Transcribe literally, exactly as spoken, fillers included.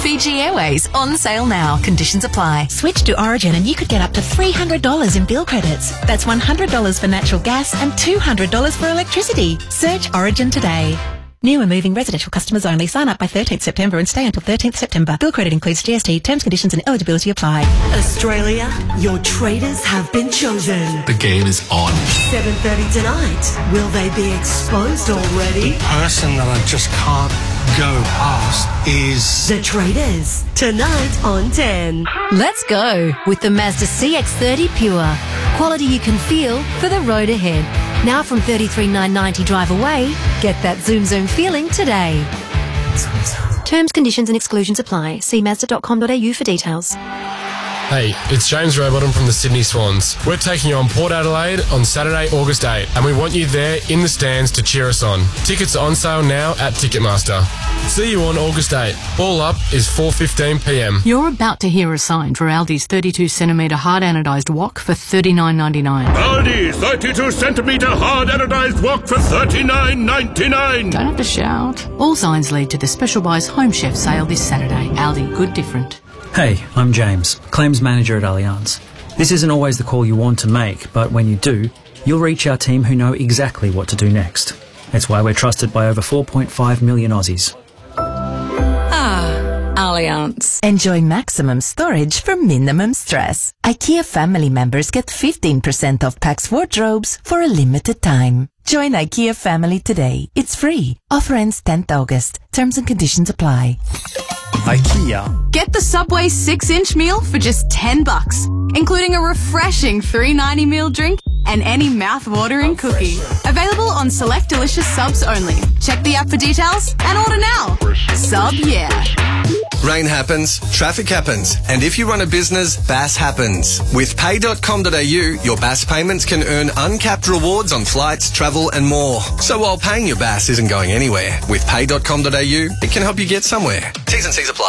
Fiji Airways, on sale now. Conditions apply. Switch to Origin and you could get up to three hundred dollars in bill credits. That's one hundred dollars for natural gas and two hundred dollars for electricity. Search Origin today. New and moving residential customers only. Sign up by thirteenth September and stay until thirteenth September. Bill credit includes G S T. Terms, conditions and eligibility apply. Australia, your traders have been chosen. The game is on. seven thirty tonight. Will they be exposed already? The person that I just can't go past is... The Traders. Tonight on ten. Let's go with the Mazda C X thirty Pure. Quality you can feel for the road ahead. Now from thirty-three thousand nine hundred ninety drive away, get that zoom zoom feeling today. Terms, conditions and exclusions apply. See mazda dot com dot a u for details. Hey, it's James Rowbottom from the Sydney Swans. We're taking on Port Adelaide on Saturday, August eighth, and we want you there in the stands to cheer us on. Tickets are on sale now at Ticketmaster. See you on August eighth. Ball up is four fifteen p m. You're about to hear a sign for Aldi's thirty-two centimetre hard anodised wok for thirty-nine ninety-nine. Aldi, thirty-two centimetre hard anodised wok for thirty-nine ninety-nine. Don't have to shout. All signs lead to the Special Buys Home Chef sale this Saturday. Aldi, good different. Hey, I'm James, Claims Manager at Allianz. This isn't always the call you want to make, but when you do, you'll reach our team who know exactly what to do next. That's why we're trusted by over four point five million Aussies. Ah, Allianz. Enjoy maximum storage for minimum stress. IKEA family members get fifteen percent off Pax wardrobes for a limited time. Join IKEA family today. It's free. Offer ends tenth August. Terms and conditions apply. IKEA. Get the Subway six inch meal for just ten bucks, including a refreshing three ninety meal drink and any mouth-watering cookie. Available on select delicious subs only. Check the app for details and order now. Sub yeah. Rain happens, traffic happens, and if you run a business, Bass happens. With pay dot com dot a u, your Bass payments can earn uncapped rewards on flights, travel and more. So while paying your Bass isn't going anywhere, with pay dot com dot a u, it can help you get somewhere. T's and C's apply.